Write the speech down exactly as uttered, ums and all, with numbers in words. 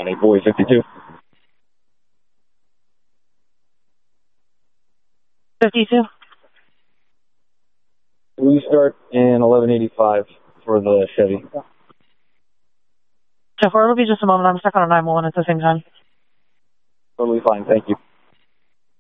County Boy fifty-two. fifty-two. We start in eleven eighty-five for the Chevy. Jeff, it'll be just a moment. I'm stuck on a nine one one at the same time. Totally fine, thank you.